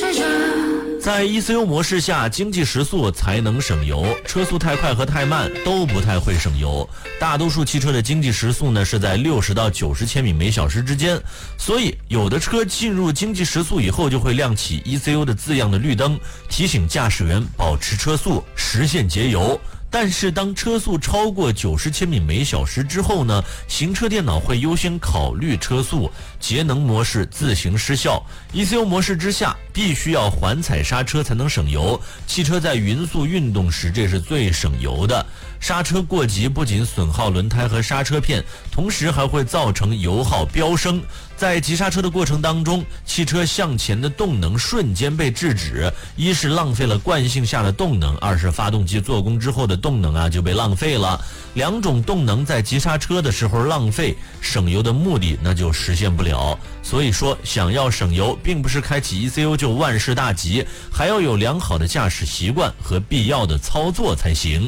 在 ECU 模式下，经济时速才能省油，车速太快和太慢都不太会省油。大多数汽车的经济时速呢是在60到90千米每小时之间，所以有的车进入经济时速以后就会亮起 ECU 的字样的绿灯，提醒驾驶员保持车速，实现节油。但是当车速超过90千米每小时之后呢，行车电脑会优先考虑车速，节能模式自行失效。ECU 模式之下，必须要缓踩刹车才能省油。汽车在匀速运动时，这是最省油的。刹车过急不仅损耗轮胎和刹车片，同时还会造成油耗飙升。在急刹车的过程当中，汽车向前的动能瞬间被制止，一是浪费了惯性下的动能，二是发动机做工之后的动能就被浪费了。两种动能在急刹车的时候浪费，省油的目的那就实现不了。所以说，想要省油，并不是开启 ECU 就万事大吉，还要有良好的驾驶习惯和必要的操作才行。